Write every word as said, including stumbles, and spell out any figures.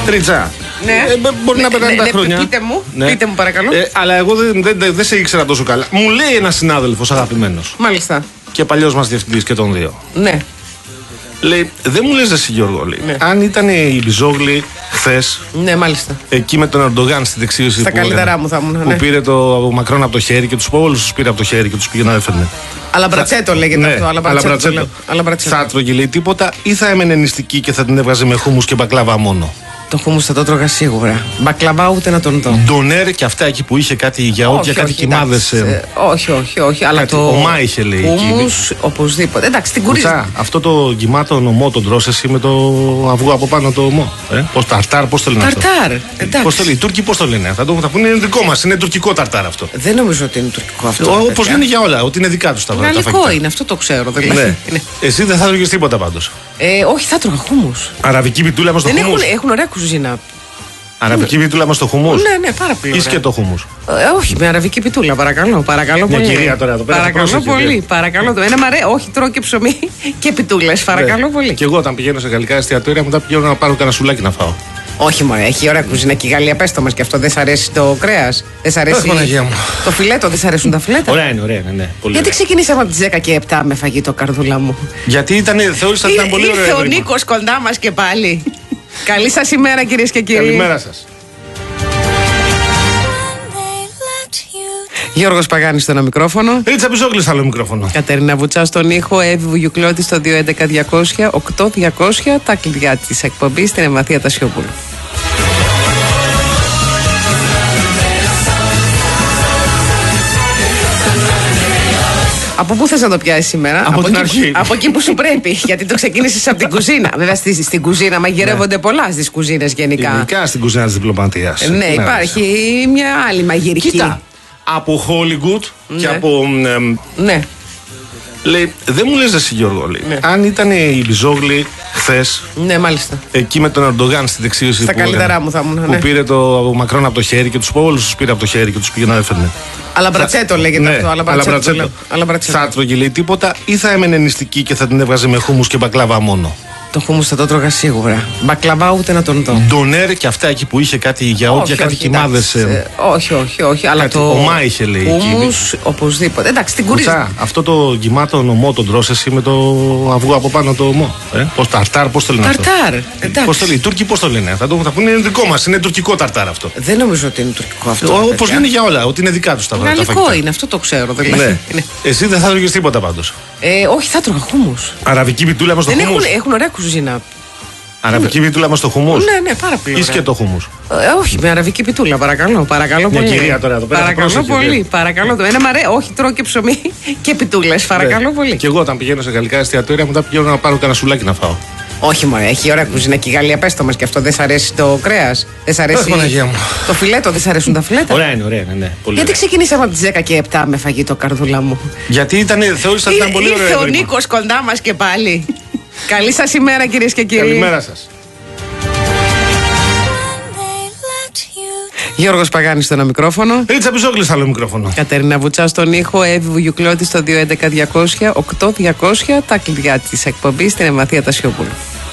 Τρίτσα. Ναι. Ε, μπορεί ναι, να περνάνε ναι, τα ναι, χρόνια. Πείτε μου, ναι. πείτε μου παρακαλώ. Ε, αλλά εγώ δεν, δεν, δεν, δεν σε ήξερα τόσο καλά. Μου λέει ένας συνάδελφος αγαπημένος. Μάλιστα. Και παλιός μας διευθυντής και των δύο. Ναι. Λέει, δεν μου λες εσύ Γιώργο, λέει, ναι. αν ήταν η Μπιζόγλη χθες. Ναι, μάλιστα. Εκεί με τον Ερντογάν στην δεξίωση. Στα που καλύτερά έκανε, μου θα ήμουν. Που Ναι. πήρε το Μακρόν από το χέρι και τους όλους τους πήρε από το χέρι και τους πήγε να έφερνε. Αλλά μπρατσέτο λέγεται ναι, αυτό. Αλλά μπρατσέτο. Αλλά μπρατσέτο. Θα έτρωγε λέει τίποτα ή θα έμενε νηστική και θα την έβγαζε με χούμους και μπακλάβα μόνο. Το χούμους θα το τρώγα σίγουρα. Μπακλαβά ούτε να τον δω. Ντονέρ και αυτά εκεί που είχε κάτι γιαούρτια, κάτι κοιμάδες. Ε, όχι, όχι, όχι. Αλλά κάτι, το. ομά είχε λέει. Χούμους, οπωσδήποτε. Εντάξει, την κουρίζα. Αυτό το γυμάτο ομό τον τρως εσύ με το αυγό από πάνω το ομό. Ε? Πώς ταρτάρ, πώς το λένε αυτό. Ταρτάρ. Πώς το λένε, οι Τούρκοι πώς το λένε. Θα το θα πούνε είναι δικό μας, είναι τουρκικό ταρτάρ αυτό. Δεν νομίζω ότι είναι τουρκικό αυτό. Όπως λένε για όλα, ότι είναι δικά τους τα πράγματα. Γαλλικό είναι, αυτό το ξέρω. Δηλαδή. Ναι. Εσύ δεν θα τρώγες τίποτα πάντως. Ε, όχι, θα τρώγα χούμους. Αραβική πιτούλα μας το Δεν χούμους. έχουν, έχουν ωραία κουζίνα. Αραβική πιτούλα μας το χούμους. Ναι, ναι, πάρα πολύ. Ή σκέτο χούμους. Ε, όχι, με αραβική πιτούλα, παρακαλώ. Παρακαλώ Μια πολύ. κυρία τώρα εδώ πέρα. Παρακαλώ πολύ. Παρακαλώ. Ένα μαρέ, όχι τρώω και ψωμί και πιτούλες. Παρακαλώ ναι. πολύ. Και εγώ όταν πηγαίνω σε γαλλικά εστιατόρια μετά πηγαίνω να πάρω κανένα σουλάκι να φάω. Όχι, μωρέ, έχει ωραία κουζίνα και η Γαλλία. Πες το μας και αυτό. Δεν σ' αρέσει το κρέας. Δεν σ' αρέσει. Αχ, το φιλέτο, δεν σ' αρέσουν τα φιλέτα. Ωραία είναι, ωραία είναι. Ναι, πολύ Γιατί ωραία. ξεκινήσαμε από τις δέκα και επτά με φαγητό, καρδούλα μου. Γιατί ήταν, θεώρησα ότι ήταν πολύ ωραίο. Ήρθε ο Νίκος κοντά μας και πάλι. Καλή σας ημέρα, κυρίες και κύριοι. Καλημέρα σας. Γιώργος Παγάνης στο ένα μικρόφωνο. Ρίτσα Μπιζόγλη στο άλλο μικρόφωνο. Κατερίνα Βουτσά στον ήχο. Εύη Βουγιουκλώτη στο δύο έντεκα διακόσια οκτώ διακόσια. Τα κλειδιά της εκπομπής στην Εμμαθία Τασιόπουλου. Από πού θες να το πιάσεις σήμερα? Από, από την εκεί, αρχή. Από εκεί που σου πρέπει. Γιατί το ξεκίνησες από την κουζίνα. Βέβαια στη, στην κουζίνα μαγειρεύονται ναι. πολλά στις κουζίνες γενικά. Γενικά στην κουζίνα της διπλωματίας. Ναι, υπάρχει μια άλλη μαγειρική. Κοίτα, από Hollywood ναι. και από. Ε, ναι. Λέει, δεν μου λες εσύ Γιώργο, λέει, ναι. αν ήταν η Μπιζόγλη χθες. Ναι, μάλιστα. Εκεί με τον Ερντογάν στην δεξίωση. Στα που καλύτερά έκανε, μου θα ήμουν. Που ναι. πήρε το Μακρόν από το χέρι και τους όλους τους πήρε από το χέρι και τους πήγε να έφερνε. Αλλά μπρατσέτο θα... λέγεται ναι, αυτό. Αλλά μπρατσέτο. Αλλά μπρατσέτο. Θα έτρωγε λέει τίποτα ή θα έμενε νηστική και θα την έβγαζε με χούμους και μπακλάβα μόνο. Το χούμους θα το τρώγα σίγουρα. Μπακλαβά ούτε να τον δω. Ντονέρ και αυτά εκεί που είχε κάτι γιαούρτια, κάτι κοιμάδες. Ε, όχι, όχι, όχι. Αλλά το. Ομά είχε λέει. Χούμους, οπωσδήποτε. Εντάξει, την κουρίζα. Αυτό το γυμάτο ομό τον τρως εσύ με το αυγό από πάνω το ομό. Ε? Πώς ταρτάρ, πώς το λένε αυτό. Ταρτάρ. Πώς το λένε, οι Τούρκοι πώς το λένε. Θα το θα πούνε είναι δικό μας, είναι τουρκικό ταρτάρ αυτό. Δεν νομίζω ότι είναι τουρκικό αυτό. Όπως λένε για όλα, ότι είναι δικά τους τα πράγματα. Γαλλικό είναι, αυτό το ξέρω. Δηλαδή. Ναι. Εσύ δεν θα τρώγες τίποτα πάντως. Ε, όχι, θα τρώγα χούμους. Αραβική πιτούλα μας το χούμους. Έχουν, έχουν ωραία κουζίνα. Αραβική πιτούλα μας το χούμους. Ναι, ναι, πάρα πολύ. Ή σκέτο χούμους. Ε, όχι, με αραβική πιτούλα, παρακαλώ. Παρακαλώ Μια πολύ. κυρία τώρα εδώ πέρα. Παρακαλώ πολύ. Παρακαλώ. Ένα μαρέ, όχι, τρώω και ψωμί και πιτούλες. Παρακαλώ πολύ. Και εγώ όταν πηγαίνω σε γαλλικά εστιατόρια μετά πηγαίνω να πάρω κανένα σουλάκι να φάω. Όχι, μωρέ, έχει ωραία κουζίνα και η Γαλλία. Πες το μας και αυτό. Δεν σ' αρέσει το κρέας. Δεν σ' αρέσει. Το φιλέτο, δεν σ' αρέσουν τα φιλέτα. Ωραία είναι, ωραία είναι. Ναι, πολύ Γιατί ωραία. ξεκινήσαμε από τις δέκα και επτά με φαγητό, καρδούλα μου. Γιατί ήταν, θεώρησα ότι ήταν πολύ ωραίο. Ήρθε ο Νίκος κοντά μας και πάλι. Καλή σας ημέρα, κυρίες και κύριοι. Καλημέρα σας. Γιώργος Παγάνης στο ένα μικρόφωνο. Ρίτσα Μπιζόγλη στο άλλο μικρόφωνο. Κατερίνα Βουτσά στον ήχο. Εύη Βουγιουκλώτη στο δύο έντεκα διακόσια οκτώ διακόσια. Τα κλειδιά της εκπομπής στην Εμμαθία Τασιόπουλου.